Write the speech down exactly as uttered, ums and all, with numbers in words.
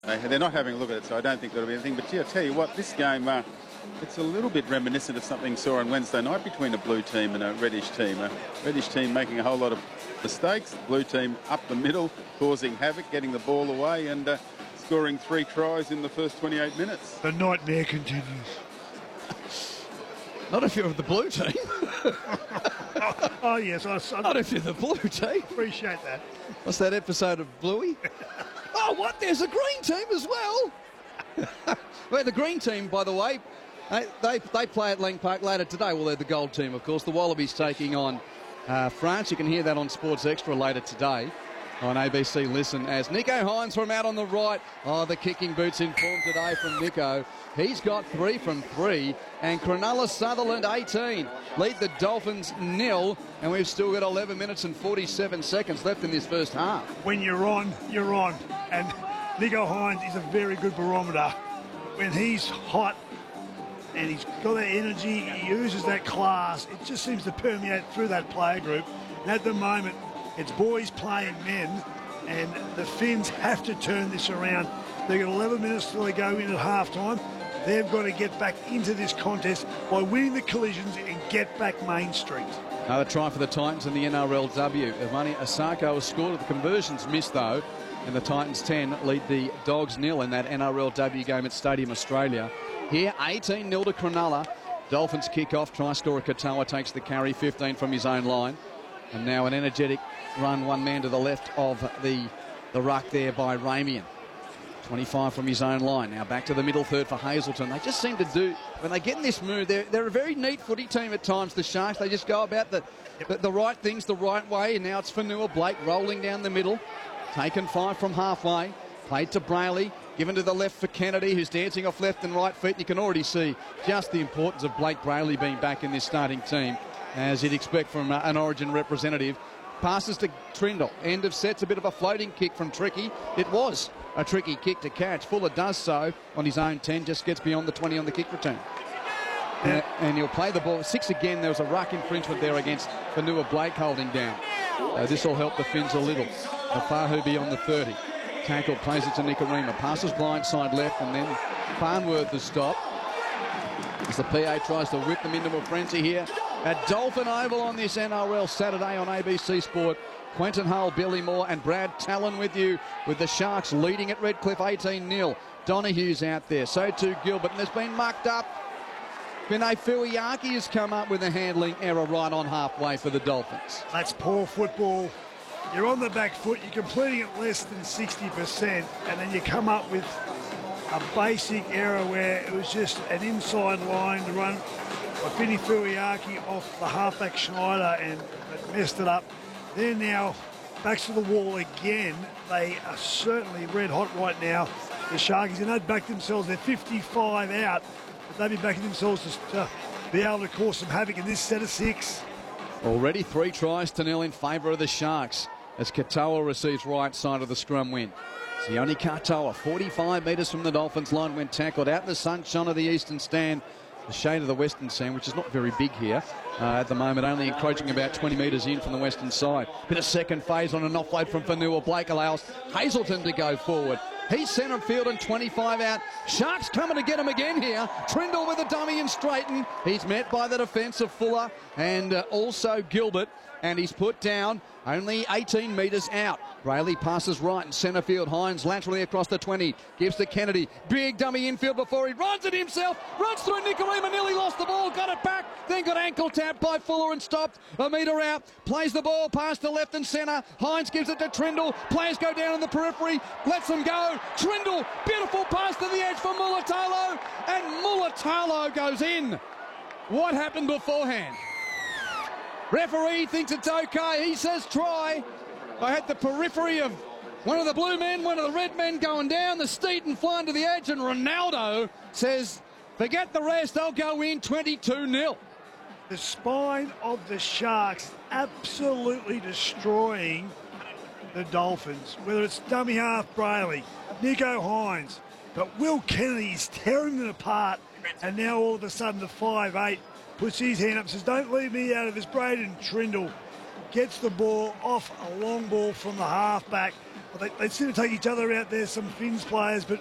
Uh, they're not having a look at it, so I don't think there'll be anything. But yeah, I tell you what, this game, uh, it's a little bit reminiscent of something saw on Wednesday night between a blue team and a reddish team. A reddish team making a whole lot of mistakes, blue team up the middle, causing havoc, getting the ball away and uh, scoring three tries in the first twenty-eight minutes. The nightmare continues. Not if you're of the blue team. oh, oh, yes. I, I Not if you're the blue team. Appreciate that. What's that episode of Bluey? Oh, what? There's a green team as well. Well, the green team, by the way, they, they, they play at Lang Park later today. Well, they're the gold team, of course. The Wallabies taking on uh, France. You can hear that on Sports Extra later today on A B C Listen as Nicho Hynes from out on the right. Oh, the kicking boots in form today from Nicho. He's got three from three. And Cronulla Sutherland, eighteen. Lead the Dolphins nil. And we've still got eleven minutes and forty-seven seconds left in this first half. When you're on, you're on. And Nicho Hynes is a very good barometer. When he's hot and he's got that energy, he uses that class, it just seems to permeate through that player group. And at the moment, it's boys playing men, and the Finns have to turn this around. They've got eleven minutes till they go in at half-time. They've got to get back into this contest by winning the collisions and get back Main Street. Another try for the Titans in the N R L W. Evani Asako has scored. The conversions missed, though. And the Titans ten lead the Dogs nil in that N R L W game at Stadium Australia. Here, eighteen nil to Cronulla. Dolphins kick off. Try scorer Katoa takes the carry, fifteen from his own line. And now an energetic run, one man to the left of the, the ruck there by Ramian. twenty-five from his own line. Now back to the middle third for Hazelton. They just seem to do, when they get in this mood, they're, they're a very neat footy team at times, the Sharks. They just go about the, the, the right things the right way. And now it's Fanua Blake rolling down the middle. Taken five from halfway. Played to Brayley. Given to the left for Kennedy, who's dancing off left and right feet. You can already see just the importance of Blake Brayley being back in this starting team, as you'd expect from uh, an Origin representative. Passes to Trindle. End of set's a bit of a floating kick from Tricky. It was a tricky kick to catch. Fuller does so on his own ten, just gets beyond the twenty on the kick return. Uh, and he'll play the ball. Six again. There was a ruck infringement there against Fanua Blake holding down. Uh, this will help the Finns a little. Afahu beyond the thirty. Tackle, plays it to Nikorima. Passes blindside left, and then Farnworth is stopped. As the P A tries to whip them into a frenzy here at Dolphin Oval on this N R L Saturday on A B C Sport. Quentin Hull, Billy Moore and Brad Talon with you, with the Sharks leading at Redcliffe eighteen nil. Donohue's out there, so too Gilbert, and there's been mucked up. Vinay Fuiaki has come up with a handling error right on halfway for the Dolphins. That's poor football. You're on the back foot, you're completing at less than sixty percent, and then you come up with a basic error where it was just an inside line to run by Vinny Fuiaki off the halfback Schneider, and it messed it up. They're now back to the wall again. They are certainly red hot right now, the Sharkies, and they'd back themselves. They're fifty-five out, but they'd be backing themselves to, to be able to cause some havoc in this set of six. Already three tries to nil in favour of the Sharks as Katoa receives right side of the scrum win. Sione Katoa, forty-five metres from the Dolphins line when tackled out in the sunshine of the eastern stand. The shade of the western stand, which is not very big here uh, at the moment, only encroaching about twenty metres in from the western side. Bit of second phase on an offload from Fanua Blake allows Hazelton to go forward. He's centre field and twenty-five out. Sharks coming to get him again here. Trindle with a dummy and straighten. He's met by the defence of Fuller and uh, also Gilbert, and he's put down only eighteen metres out. Brayley passes right in centre field. Hynes laterally across the twenty. Gives to Kennedy. Big dummy infield before he runs it himself. Runs through Nikorima. Nearly lost the ball. Got it back. Then got ankle tapped by Fuller and stopped. A metre out. Plays the ball past the left and centre. Hynes gives it to Trindle. Players go down in the periphery. Lets them go. Trindle. Beautiful pass to the edge for Mulatalo. And Mulatalo goes in. What happened beforehand? Referee thinks it's okay. He says try. I had the periphery of one of the blue men, one of the red men going down, the Steeton flying to the edge, and Ronaldo says, forget the rest, I'll go in twenty-two nil. The spine of the Sharks absolutely destroying the Dolphins, whether it's dummy half Brayley, Nicho Hynes, but Will Kennedy's tearing them apart, and now all of a sudden the five eight puts his hand up, says, don't leave me out of this. Braden Trindle gets the ball off a long ball from the halfback. They, they seem to take each other out there, some Finns players, but